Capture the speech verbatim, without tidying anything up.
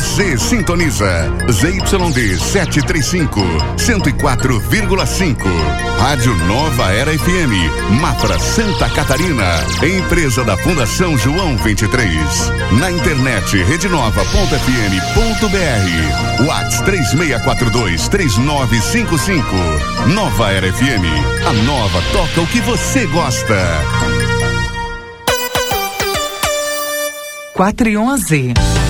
você sintoniza Z Y D setecentos e trinta e cinco, cento e quatro vírgula cinco. Rádio Nova Era F M, Mafra, Santa Catarina. Empresa da Fundação João vinte e três. Na internet rede nova ponto f m ponto b r. WhatsApp três seis quatro dois, três nove cinco cinco. Nova Era F M. A nova toca o que você gosta. quatro e onze.